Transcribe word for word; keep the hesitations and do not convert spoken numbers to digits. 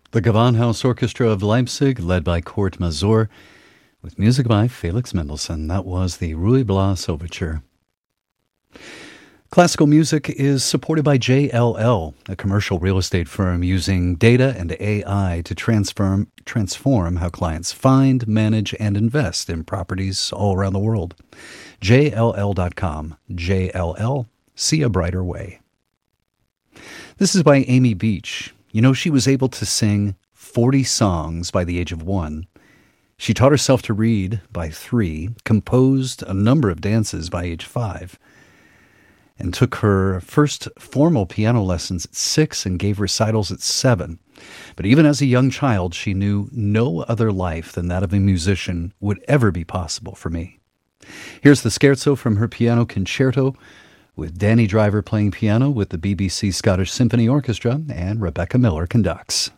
The Gewandhaus Orchestra of Leipzig, led by Kurt Masur, with music by Felix Mendelssohn. That was the Ruy Blas Overture. Classical music is supported by J L L, a commercial real estate firm using data and A I to transform, transform how clients find, manage, and invest in properties all around the world. J L L dot com. J L L. See a brighter way. This is by Amy Beach. You know, she was able to sing forty songs by the age of one. She taught herself to read by three, composed a number of dances by age five, and took her first formal piano lessons at six and gave recitals at seven. But even as a young child, she knew no other life than that of a musician would ever be possible for me. Here's the scherzo from her piano concerto, with Danny Driver playing piano with the B B C Scottish Symphony Orchestra, and Rebecca Miller conducts.